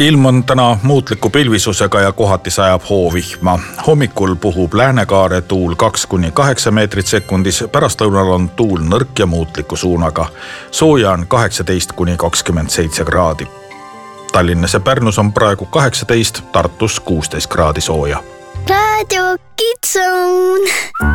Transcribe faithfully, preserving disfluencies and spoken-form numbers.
Ilm on täna muutliku pilvisusega ja kohati sajab hoovihma. Hommikul puhub läänekaare tuul kaks kuni kaheksa meetrit sekundis, pärastlõunal on tuul nõrk ja muutliku suunaga. Sooja on kaheksateist kuni kakskümmend seitse kraadi. Tallinnas ja Pärnus on praegu kaheksateist, Tartus kuusteist kraadi sooja. Raadio Kidson.